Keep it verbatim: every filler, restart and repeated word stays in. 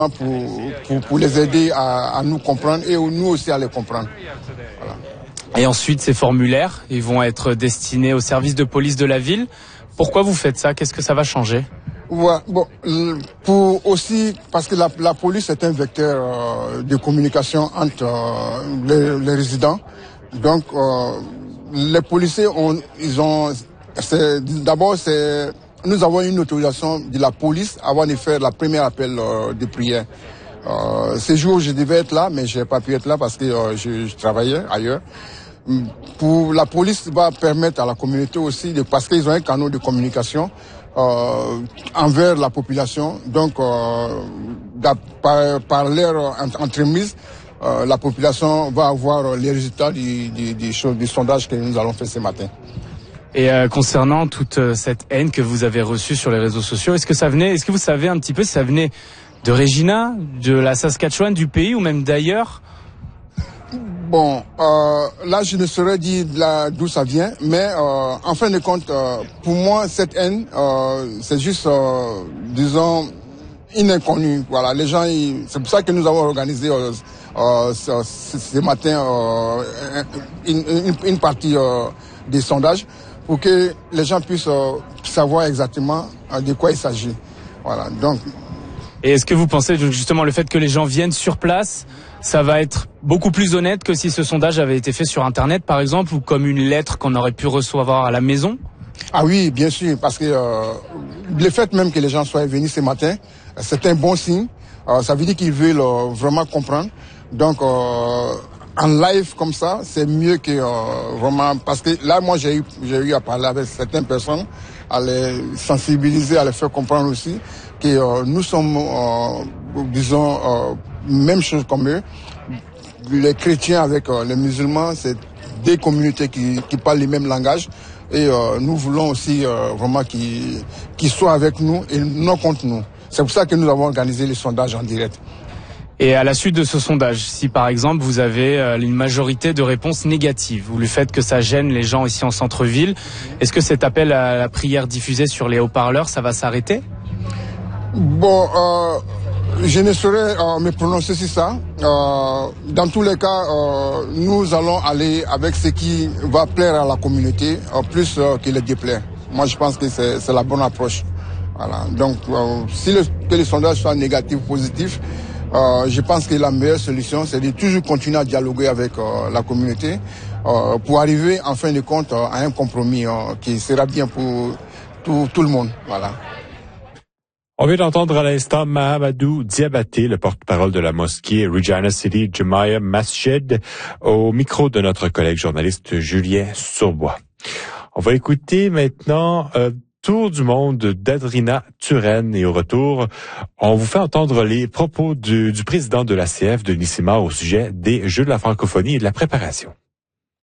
pour, pour, pour les aider à, à nous comprendre et nous aussi à les comprendre. Voilà. Et ensuite, ces formulaires, ils vont être destinés au service de police de la ville. Pourquoi vous faites ça? Qu'est-ce que ça va changer? Ouais, bon, pour aussi, parce que la, la police est un vecteur euh, de communication entre euh, les, les résidents. Donc, euh, les policiers ont, ils ont, c'est, d'abord, c'est, nous avons une autorisation de la police avant de faire la première appel euh, de prière. Euh, ces jours, je devais être là, mais j'ai pas pu être là parce que euh, je, je travaillais ailleurs. Pour la police va permettre à la communauté aussi, de, parce qu'ils ont un canal de communication euh, envers la population. Donc, euh, par, par leur entremise, euh, la population va avoir les résultats du, du, du, du sondage que nous allons faire ce matin. Et euh, concernant toute euh, cette haine que vous avez reçue sur les réseaux sociaux, est-ce que ça venait, est-ce que vous savez un petit peu si ça venait de Regina, de la Saskatchewan, du pays ou même d'ailleurs? Bon, euh, là, je ne saurais dire d'où ça vient, mais euh, en fin de compte, euh, pour moi, cette haine, euh, c'est juste, euh, disons, une inconnue. Voilà, les gens, ils, c'est pour ça que nous avons organisé euh, euh, ce, ce matin euh, une, une, une partie euh, des sondages pour que les gens puissent euh, savoir exactement euh, de quoi il s'agit. Voilà, donc. Et est-ce que vous pensez justement le fait que les gens viennent sur place, ça va être beaucoup plus honnête que si ce sondage avait été fait sur Internet, par exemple, ou comme une lettre qu'on aurait pu recevoir à la maison? Ah oui, bien sûr, parce que euh, le fait même que les gens soient venus ce matin, c'est un bon signe. Euh, ça veut dire qu'ils veulent euh, vraiment comprendre. Donc, euh, en live comme ça, c'est mieux que euh, vraiment... Parce que là, moi, j'ai eu, j'ai eu à parler avec certaines personnes, à les sensibiliser, à les faire comprendre aussi que euh, nous sommes, euh, disons, euh, même chose comme eux. Les chrétiens avec euh, les musulmans, c'est des communautés qui, qui parlent le même langage. Et euh, nous voulons aussi euh, vraiment qu'ils qu'ils soient avec nous et non contre nous. C'est pour ça que nous avons organisé les sondages en direct. Et à la suite de ce sondage, si par exemple vous avez euh, une majorité de réponses négatives, ou le fait que ça gêne les gens ici en centre-ville, est-ce que cet appel à la prière diffusé sur les haut-parleurs, ça va s'arrêter? Bon, euh, je ne saurais euh, me prononcer sur ça. Euh, dans tous les cas, euh, nous allons aller avec ce qui va plaire à la communauté, euh, plus euh, qu'il les déplaire. Moi, je pense que c'est, c'est la bonne approche. Voilà. Donc, euh, si le, que les sondages soient négatifs ou positifs, euh, je pense que la meilleure solution, c'est de toujours continuer à dialoguer avec euh, la communauté euh, pour arriver, en fin de compte, euh, à un compromis euh, qui sera bien pour tout, tout le monde. Voilà. On vient d'entendre à l'instant Mahamadou Diabaté, le porte-parole de la mosquée Regina City Jumaya Masjid, au micro de notre collègue journaliste Julien Surbois. On va écouter maintenant euh, Tour du monde d'Adrina Turenne et au retour, on vous fait entendre les propos du, du président de l'A C F de Nissima au sujet des Jeux de la francophonie et de la préparation.